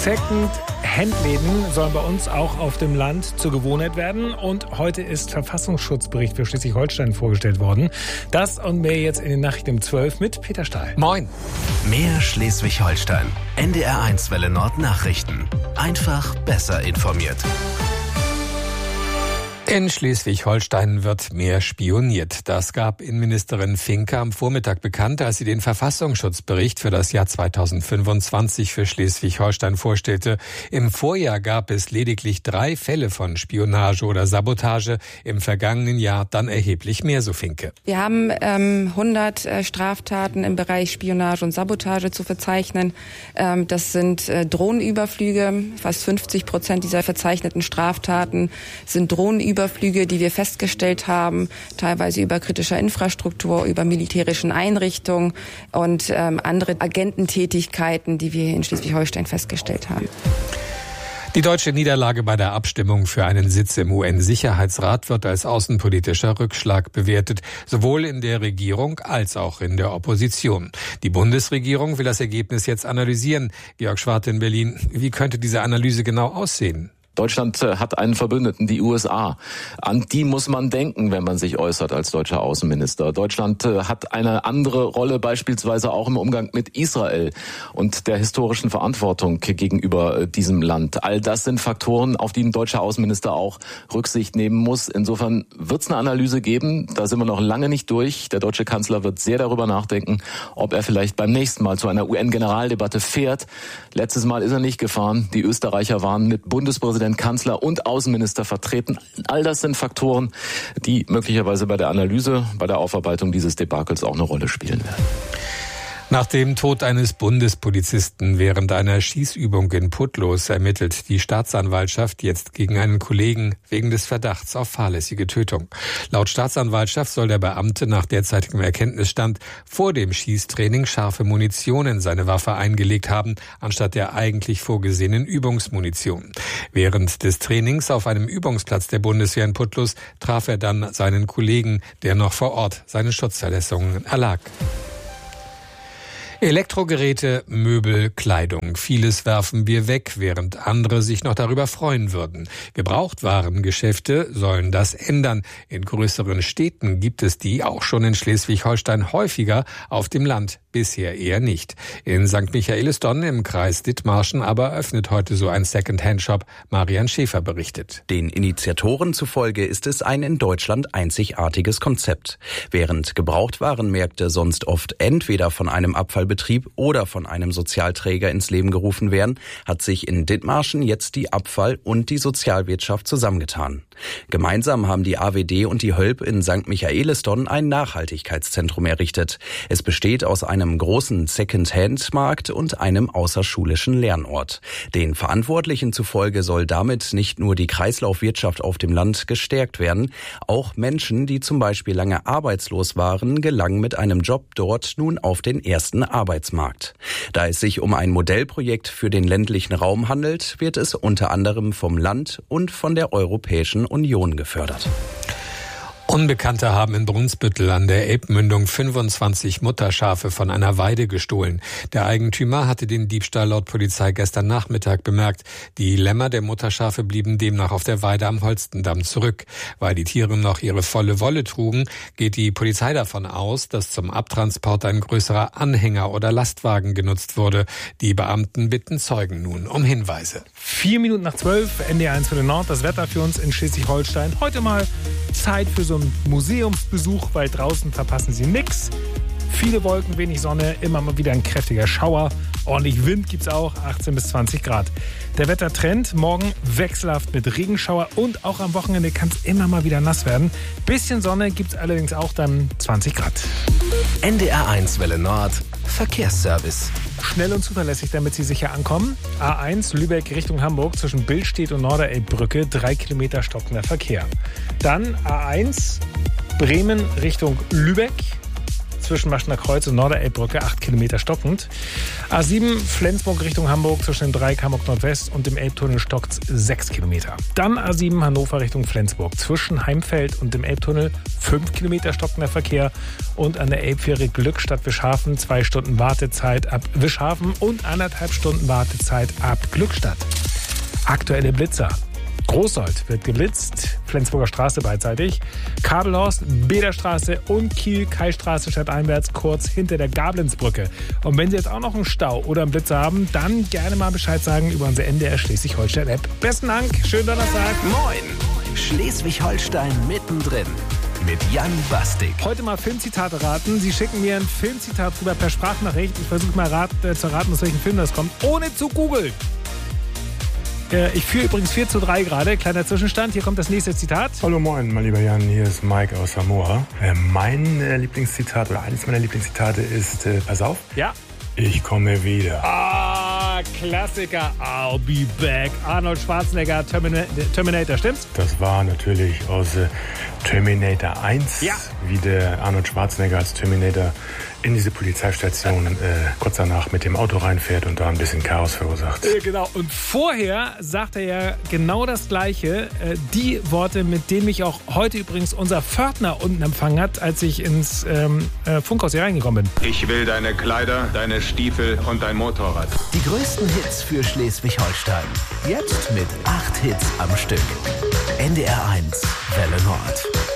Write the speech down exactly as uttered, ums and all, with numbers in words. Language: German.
Second-Hand-Läden sollen bei uns auch auf dem Land zur Gewohnheit werden. Und heute ist Verfassungsschutzbericht für Schleswig-Holstein vorgestellt worden. Das und mehr jetzt in den Nachrichten um zwölf mit Peter Stahl. Moin. Mehr Schleswig-Holstein. N D R eins Welle Nord Nachrichten. Einfach besser informiert. In Schleswig-Holstein wird mehr spioniert. Das gab Innenministerin Finke am Vormittag bekannt, als sie den Verfassungsschutzbericht für das Jahr zweitausendfünfundzwanzig für Schleswig-Holstein vorstellte. Im Vorjahr gab es lediglich drei Fälle von Spionage oder Sabotage. Im vergangenen Jahr dann erheblich mehr, so Finke. Wir haben ähm, hundert äh, Straftaten im Bereich Spionage und Sabotage zu verzeichnen. Ähm, das sind äh, Drohnenüberflüge. Fast fünfzig Prozent dieser verzeichneten Straftaten sind Drohnenüberflüge. Überflüge, die wir festgestellt haben, teilweise über kritischer Infrastruktur, über militärischen Einrichtungen und ähm, andere Agententätigkeiten, die wir in Schleswig-Holstein festgestellt haben. Die deutsche Niederlage bei der Abstimmung für einen Sitz im U N-Sicherheitsrat wird als außenpolitischer Rückschlag bewertet, sowohl in der Regierung als auch in der Opposition. Die Bundesregierung will das Ergebnis jetzt analysieren. Georg Schwarte in Berlin, wie könnte diese Analyse genau aussehen? Deutschland hat einen Verbündeten, die U S A. An die muss man denken, wenn man sich äußert als deutscher Außenminister. Deutschland hat eine andere Rolle beispielsweise auch im Umgang mit Israel und der historischen Verantwortung gegenüber diesem Land. All das sind Faktoren, auf die ein deutscher Außenminister auch Rücksicht nehmen muss. Insofern wird es eine Analyse geben. Da sind wir noch lange nicht durch. Der deutsche Kanzler wird sehr darüber nachdenken, ob er vielleicht beim nächsten Mal zu einer U N-Generaldebatte fährt. Letztes Mal ist er nicht gefahren. Die Österreicher waren mit Bundespräsident Kanzler und Außenminister vertreten. All das sind Faktoren, die möglicherweise bei der Analyse, bei der Aufarbeitung dieses Debakels auch eine Rolle spielen werden. Nach dem Tod eines Bundespolizisten während einer Schießübung in Putlos ermittelt die Staatsanwaltschaft jetzt gegen einen Kollegen wegen des Verdachts auf fahrlässige Tötung. Laut Staatsanwaltschaft soll der Beamte nach derzeitigem Erkenntnisstand vor dem Schießtraining scharfe Munition in seine Waffe eingelegt haben, anstatt der eigentlich vorgesehenen Übungsmunition. Während des Trainings auf einem Übungsplatz der Bundeswehr in Putlos traf er dann seinen Kollegen, der noch vor Ort seinen Schutzverletzungen erlag. Elektrogeräte, Möbel, Kleidung. Vieles werfen wir weg, während andere sich noch darüber freuen würden. Gebrauchtwarengeschäfte sollen das ändern. In größeren Städten gibt es die auch schon in Schleswig-Holstein häufiger, auf dem Land bisher eher nicht. In Sankt Michaelisdonn im Kreis Dithmarschen aber öffnet heute so ein Second-Hand-Shop. Marian Schäfer berichtet. Den Initiatoren zufolge ist es ein in Deutschland einzigartiges Konzept. Während Gebrauchtwarenmärkte sonst oft entweder von einem Abfallbetrieb oder von einem Sozialträger ins Leben gerufen werden, hat sich in Dithmarschen jetzt die Abfall- und die Sozialwirtschaft zusammengetan. Gemeinsam haben die A W D und die Hölp in Sankt Michaelisdonn ein Nachhaltigkeitszentrum errichtet. Es besteht aus einem großen Second-Hand-Markt und einem außerschulischen Lernort. Den Verantwortlichen zufolge soll damit nicht nur die Kreislaufwirtschaft auf dem Land gestärkt werden, auch Menschen, die zum Beispiel lange arbeitslos waren, gelangen mit einem Job dort nun auf den ersten Arbeitsmarkt. Da es sich um ein Modellprojekt für den ländlichen Raum handelt, wird es unter anderem vom Land und von der Europäischen Union gefördert. Unbekannte haben in Brunsbüttel an der Elbmündung fünfundzwanzig Mutterschafe von einer Weide gestohlen. Der Eigentümer hatte den Diebstahl laut Polizei gestern Nachmittag bemerkt. Die Lämmer der Mutterschafe blieben demnach auf der Weide am Holstendamm zurück. Weil die Tiere noch ihre volle Wolle trugen, geht die Polizei davon aus, dass zum Abtransport ein größerer Anhänger oder Lastwagen genutzt wurde. Die Beamten bitten Zeugen nun um Hinweise. Vier Minuten nach zwölf, N D R eins für den Nord, das Wetter für uns in Schleswig-Holstein. Heute mal Zeit für so einen Museumsbesuch, weil draußen verpassen Sie nix. Viele Wolken, wenig Sonne, immer mal wieder ein kräftiger Schauer. Ordentlich Wind gibt's auch, achtzehn bis zwanzig Grad. Der Wettertrend, morgen wechselhaft mit Regenschauer und auch am Wochenende kann es immer mal wieder nass werden. Bisschen Sonne gibt's allerdings auch dann zwanzig Grad. N D R eins Welle Nord, Verkehrsservice. Schnell und zuverlässig, damit Sie sicher ankommen. A eins Lübeck Richtung Hamburg zwischen Billstedt und Norderelbbrücke, drei Kilometer stockender Verkehr. Dann A eins Bremen Richtung Lübeck zwischen Maschner Kreuz und Norderelbbrücke, acht Kilometer stockend. A sieben Flensburg Richtung Hamburg zwischen dem Dreieck Hamburg Nordwest und dem Elbtunnel stockt sechs Kilometer. Dann A sieben Hannover Richtung Flensburg zwischen Heimfeld und dem Elbtunnel, fünf Kilometer stockender Verkehr. Und an der Elbfähre Glückstadt Wischhafen zwei Stunden Wartezeit ab Wischhafen und anderthalb Stunden Wartezeit ab Glückstadt. Aktuelle Blitzer. Großsold wird geblitzt, Flensburger Straße beidseitig, Kabelhorst, Bederstraße und Kiel-Kai-Straße stadteinwärts kurz hinter der Gablenzbrücke. Und wenn Sie jetzt auch noch einen Stau oder einen Blitzer haben, dann gerne mal Bescheid sagen über unsere N D R Schleswig-Holstein-App. Besten Dank, schönen Donnerstag. Moin, Schleswig-Holstein mittendrin mit Jan Bastik. Heute mal Filmzitate raten. Sie schicken mir ein Filmzitat rüber per Sprachnachricht. Ich versuche mal rat, äh, zu raten, aus welchem Film das kommt, ohne zu googeln. Ich führe übrigens vier zu drei gerade. Kleiner Zwischenstand. Hier kommt das nächste Zitat. Hallo, moin, mein lieber Jan. Hier ist Mike aus Samoa. Äh, mein äh, Lieblingszitat oder eines meiner Lieblingszitate ist, äh, pass auf. Ja. Ich komme wieder. Ah, Klassiker. I'll be back. Arnold Schwarzenegger, Termina- Terminator, stimmt's? Das war natürlich aus äh, Terminator eins, ja. Wie der Arnold Schwarzenegger als Terminator in diese Polizeistation äh, kurz danach mit dem Auto reinfährt und da ein bisschen Chaos verursacht. Äh, genau. Und vorher sagt er ja genau das Gleiche. Äh, die Worte, mit denen mich auch heute übrigens unser Pförtner unten empfangen hat, als ich ins ähm, äh, Funkhaus hier reingekommen bin. Ich will deine Kleider, deine Stiefel und dein Motorrad. Die größten Hits für Schleswig-Holstein. Jetzt mit acht Hits am Stück. N D R eins, Welle Nord.